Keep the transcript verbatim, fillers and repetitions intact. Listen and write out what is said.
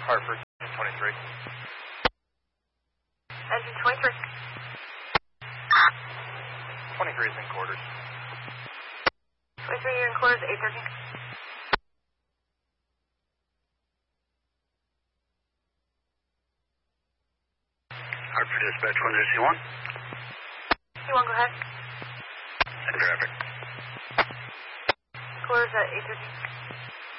Hartford, twenty-three. Engine twenty-three. twenty-three is in quarters. twenty-three, you're in quarters, eight thirteen. Hartford dispatch one zero C one. C one, go ahead. In traffic. Quarters at eight thirteen.